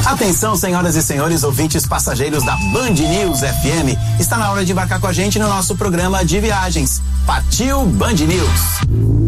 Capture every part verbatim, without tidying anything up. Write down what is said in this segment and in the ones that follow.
Atenção, senhoras e senhores, ouvintes passageiros da Band News F M. Está na hora de embarcar com a gente no nosso programa de viagens. Partiu Band News.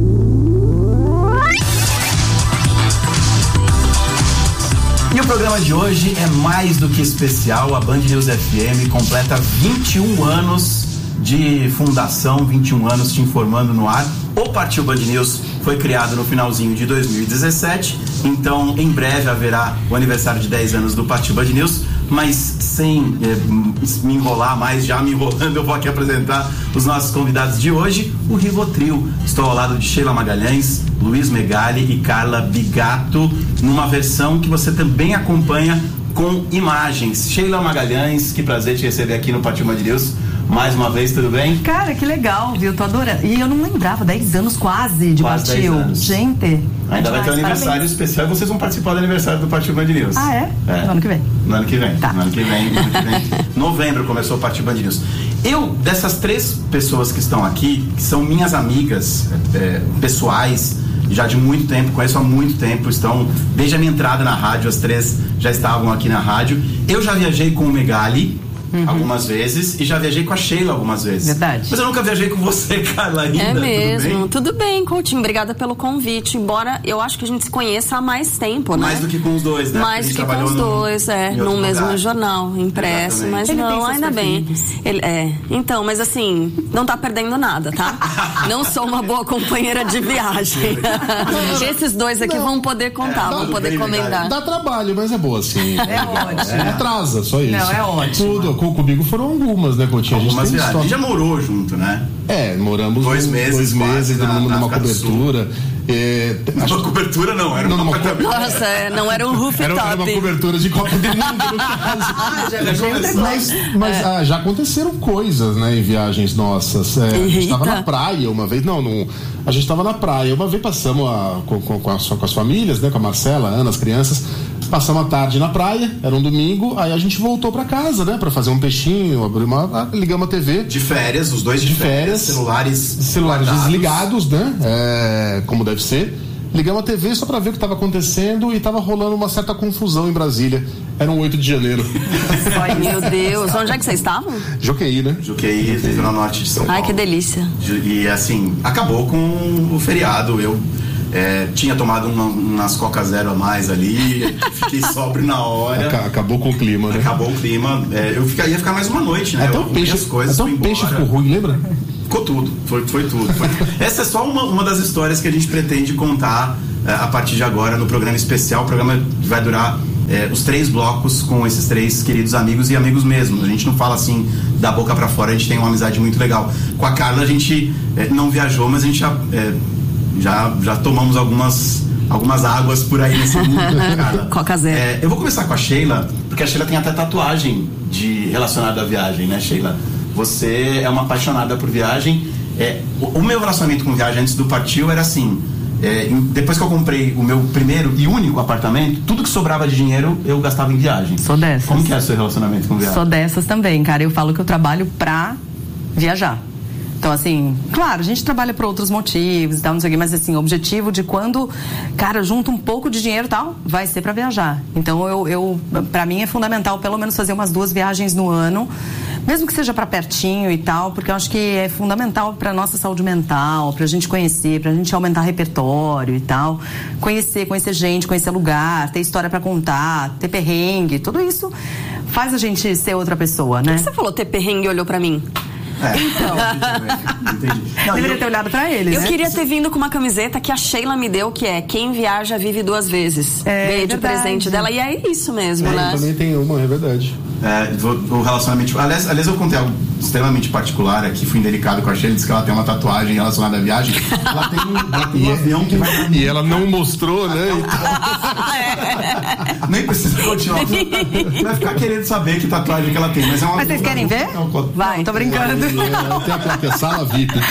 E o programa de hoje é mais do que especial. A Band News F M completa vinte e um anos de fundação, vinte e um anos te informando no ar. O Partiu Band News foi criado no finalzinho de dois mil e dezessete, então em breve haverá o aniversário de dez anos do Partiu Band News, mas sem eh, me enrolar mais, já me enrolando, eu vou aqui apresentar os nossos convidados de hoje, o Rivotril. Estou ao lado de Sheila Magalhães, Luiz Megali e Carla Bigato, numa versão que você também acompanha com imagens. Sheila Magalhães, que prazer te receber aqui no Partiu Band News. Mais uma vez, tudo bem? Cara, que legal, viu? Tô adorando. E eu não lembrava, dez anos quase de quase Partiu. Anos. Gente. Ainda vai ter um aniversário parabéns. especial e vocês vão participar do aniversário do Partiu Band News. Ah, é? é? No ano que vem. No ano que vem. Tá. No ano que vem. No ano que vem. Novembro começou o Partiu Band News. Eu, dessas três pessoas que estão aqui, que são minhas amigas é, pessoais, já de muito tempo, conheço há muito tempo, estão, desde a minha entrada na rádio, as três já estavam aqui na rádio. Eu já viajei com o Megali, Uhum. algumas vezes, e já viajei com a Sheila algumas vezes. Verdade. Mas eu nunca viajei com você, Carla, ainda. É mesmo. Tudo bem, Tudo bem, Coutinho. Obrigada pelo convite. Embora eu acho que a gente se conheça há mais tempo, né? Mais do que com os dois, né? Mais do que com os dois, no, é. No mesmo lugar. Jornal, impresso. Exatamente. Mas Ele não, ainda bem. Ele, é. Então, mas assim, não tá perdendo nada, tá? Não sou uma boa companheira de viagem. Esses dois aqui não. vão poder contar, é, vão poder comentar. Dá trabalho, mas é boa, sim. É ótimo. É, atrasa, só isso. Não, é ótimo. Tudo, comigo foram algumas, né, Coutinho? Algumas viagens. A gente já morou junto, né? É, moramos dois um, meses, dois meses na, numa, numa cobertura. É, acho... Uma cobertura não, era uma, uma cobertura. Nossa, é, não era um rooftop. Era, era uma cobertura de Copa do Mundo, no caso. Ah, já, já mas mas é. ah, já aconteceram coisas, né, em viagens nossas. É, a gente estava na praia uma vez, não, não a gente estava na praia, uma vez passamos a, com, com, com, a, com as famílias, né, com a Marcela, a Ana, as crianças, passamos a tarde na praia, era um domingo, aí a gente voltou pra casa, né, pra fazer um peixinho, abrir uma, ligamos a T V. De férias, os dois de, de férias, férias, celulares celulares guardados. Desligados, né, é, como deve ser. Ligamos a T V só pra ver o que estava acontecendo e estava rolando uma certa confusão em Brasília. Era um oito de janeiro. Ai, meu Deus. Onde é que vocês estavam? Joqueí, né? Joqueí, Zona Norte de São Paulo. Ai, que delícia. E assim, acabou com o feriado. Eu é, tinha tomado uma, umas Coca Zero a mais ali, fiquei sóbrio na hora. Acabou com o clima, né? Acabou o clima. É, eu ficaria, ia ficar mais uma noite, né? Até o peixe, as coisas, até o peixe ficou ruim, lembra? Ficou tudo, foi, foi tudo. Foi. Essa é só uma, uma das histórias que a gente pretende contar é, a partir de agora no programa especial. O programa vai durar é, os três blocos com esses três queridos amigos e amigos mesmo. A gente não fala assim da boca pra fora, a gente tem uma amizade muito legal. Com a Carla a gente é, não viajou, mas a gente já, é, já, já tomamos algumas, algumas águas por aí nesse mundo, né, Carla? Coca Zero. É, eu vou começar com a Sheila, porque a Sheila tem até tatuagem de, relacionada à viagem, né, Sheila? Você é uma apaixonada por viagem. É, o, o meu relacionamento com viagem antes do Partiu era assim, é, depois que eu comprei o meu primeiro e único apartamento, tudo que sobrava de dinheiro eu gastava em viagem. Sou dessas. Como que é o seu relacionamento com viagem? Sou dessas também, cara. Eu falo que eu trabalho pra viajar. Então, assim, claro, a gente trabalha por outros motivos e tal, não sei o quê, mas assim, o objetivo de quando, cara, junta um pouco de dinheiro e tal, vai ser pra viajar. Então, eu, eu, pra mim é fundamental pelo menos fazer umas duas viagens no ano, mesmo que seja pra pertinho e tal, porque eu acho que é fundamental pra nossa saúde mental, pra gente conhecer, pra gente aumentar repertório e tal, conhecer, conhecer gente, conhecer lugar, ter história pra contar, ter perrengue, tudo isso faz a gente ser outra pessoa, né? Por que você falou ter perrengue e olhou pra mim? É. Então, Entendi. Não, deveria eu, ter olhado pra eles, Eu né? queria ter vindo com uma camiseta que a Sheila me deu, que é quem viaja vive duas vezes. É, Ganhei de verdade. presente dela, e é isso mesmo, É, né? eu também tem uma, é verdade. É, o relacionamento. Aliás, aliás, eu contei algo extremamente particular aqui, fui indelicado com a Sheila, disse que ela tem uma tatuagem relacionada à viagem. Ela tem um, ela tem um avião que vai. E ela não mostrou, né? Nem precisa continuar. Vai ficar querendo saber que tatuagem que ela tem. Mas, é uma, Mas vocês querem ver? Vai, tô brincando. Tem aquela que é sala V I P.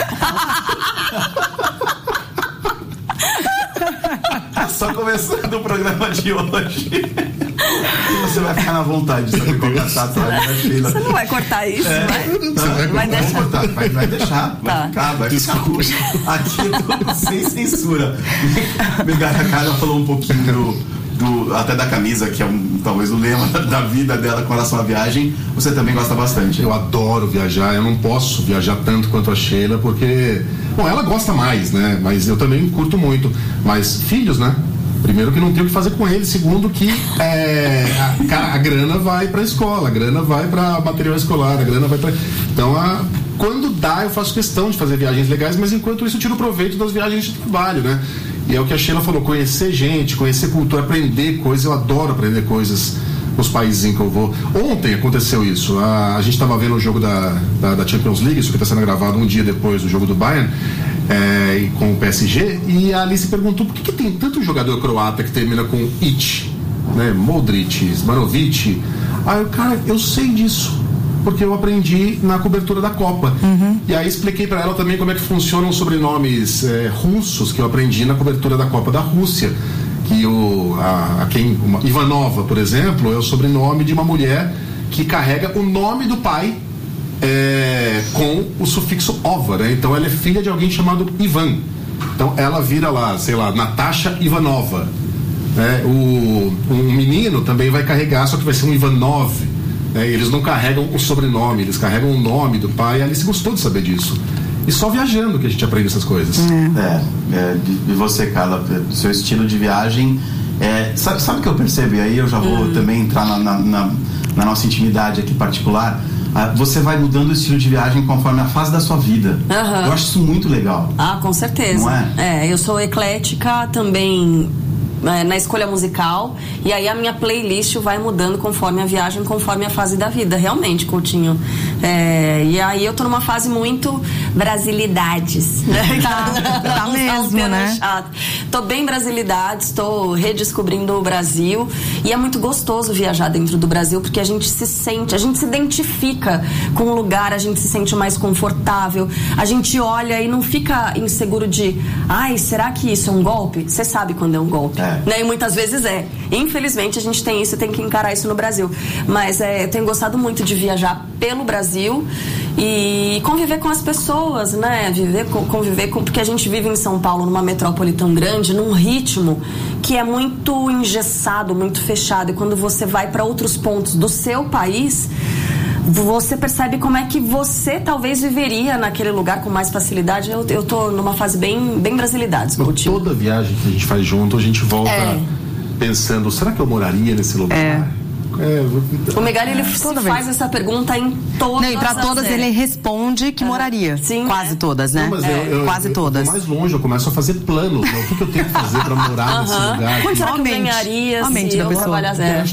Só começando o programa de hoje. Você vai ficar na vontade de saber qual é a tatuagem da Sheila. Você não vai cortar isso, É, vai? vai, Vai deixar. cortar, vai, vai deixar, vai Tá. ficar, vai ficar. Aqui é tudo sem censura. Obrigado, a Carla falou um pouquinho do, do, até da camisa, que é um, talvez o lema da vida dela com relação à viagem, você também gosta bastante. Eu adoro viajar, eu não posso viajar tanto quanto a Sheila, porque, bom, ela gosta mais, né? Mas eu também curto muito. Mas filhos, né? Primeiro que não tem o que fazer com eles, segundo que é, a, a grana vai pra escola, a grana vai pra material escolar, a grana vai pra... Então, a, quando dá, eu faço questão de fazer viagens legais, mas enquanto isso eu tiro proveito das viagens de trabalho, né? E é o que a Sheila falou, conhecer gente, conhecer cultura, aprender coisas, eu adoro aprender coisas nos países em que eu vou. Ontem aconteceu isso, a, a gente estava vendo o jogo da, da, da Champions League, isso que está sendo gravado um dia depois do jogo do Bayern, é, com o P S G, e a Alice perguntou por que, que tem tanto jogador croata que termina com Ić, né? Modric, Zmanovic. Aí eu, cara, eu sei disso, porque eu aprendi na cobertura da Copa. Uhum. E aí expliquei para ela também como é que funcionam os sobrenomes é, russos que eu aprendi na cobertura da Copa da Rússia. Que o, a, a quem, uma, Ivanova, por exemplo, é o sobrenome de uma mulher que carrega o nome do pai é, com o sufixo ova, né? Então ela é filha de alguém chamado Ivan. Então ela vira lá, sei lá, Natasha Ivanova. Né? O, um menino também vai carregar, só que vai ser um Ivanov. Né? Eles não carregam o sobrenome, eles carregam o nome do pai. A Alice gostou de saber disso. E só viajando que a gente aprende essas coisas. É, é de, de você, Carla, do seu estilo de viagem. É, sabe, sabe o que eu percebo? E aí eu já vou hum. também entrar na, na, na, na nossa intimidade aqui particular. Ah, você vai mudando o estilo de viagem conforme a fase da sua vida. Uhum. Eu acho isso muito legal. Ah, com certeza. Não é? É, eu sou eclética também. É, na escolha musical, e aí a minha playlist vai mudando conforme a viagem, conforme a fase da vida, realmente, Coutinho. É, e aí eu tô numa fase muito brasilidades. Tá, tá mesmo, né? Chato. Tô bem brasilidades, tô redescobrindo o Brasil, e é muito gostoso viajar dentro do Brasil, porque a gente se sente, a gente se identifica com o lugar, a gente se sente mais confortável, a gente olha e não fica inseguro de, ai, será que isso é um golpe? Você sabe quando é um golpe. É. Né? E muitas vezes é. Infelizmente a gente tem isso e tem que encarar isso no Brasil. Mas é, eu tenho gostado muito de viajar pelo Brasil e conviver com as pessoas, né? Viver, conviver com... Porque a gente vive em São Paulo, numa metrópole tão grande, num ritmo que é muito engessado, muito fechado. E quando você vai para outros pontos do seu país, você percebe como é que você talvez viveria naquele lugar com mais facilidade. Eu, eu tô numa fase bem, bem brasilidade. Toda viagem que a gente faz junto, a gente volta é. pensando, será que eu moraria nesse lugar? É. É, o Megali, ele toda faz vez. essa pergunta em todas. Não, e pra todas as... ele responde que moraria. Sim. Quase todas, né? Não, mas é. eu, eu, Quase eu, todas. Eu vou mais longe, eu começo a fazer planos. Né? O que, que eu tenho que fazer pra morar uh-huh. nesse lugar? Quanto será que eu ganharia a mente se da eu pessoa. trabalhasse? É.